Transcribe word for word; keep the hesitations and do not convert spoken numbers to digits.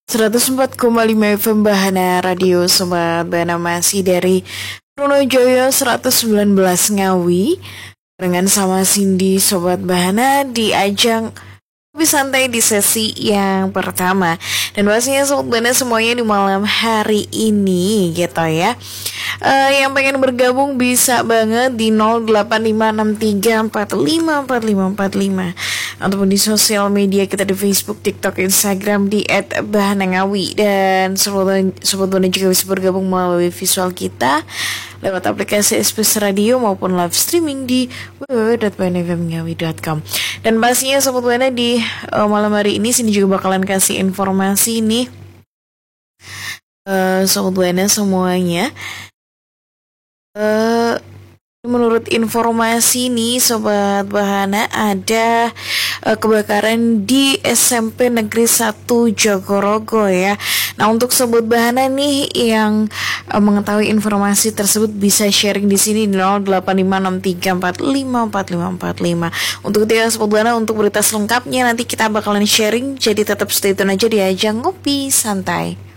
seratus empat koma lima F M Bahana Radio Sobat Bahana, masih dari Trunojoyo seratus sembilan belas Ngawi dengan sama Cindy Sobat Bahana di ajang lebih santai di sesi yang pertama. Dan pastinya Sobat Bahana semuanya di malam hari ini gitu ya, uh, yang pengen bergabung bisa banget di nol delapan lima enam tiga empat lima empat lima empat lima ataupun di sosial media kita di Facebook, TikTok, Instagram di et bahana ngawi. Dan Sobat Bahana juga bisa bergabung melalui visual kita lewat aplikasi S P S Radio maupun live streaming di w w w dot bahana f m ngawi dot com. Dan pastinya Sobat Bahana di uh, malam hari ini sini juga bakalan kasih informasi nih uh, Sobat Bahana semuanya. Uh, menurut informasi nih Sobat Bahana, ada uh, kebakaran di S M P Negeri satu Jogorogo ya. Nah, untuk Sobat Bahana nih yang uh, mengetahui informasi tersebut bisa sharing di sini di nol delapan lima enam tiga empat lima empat lima empat lima. Untuk ketika Sobat Bahana untuk berita selengkapnya nanti kita bakalan sharing, jadi tetap stay tune aja di ajang Ngopi Santai.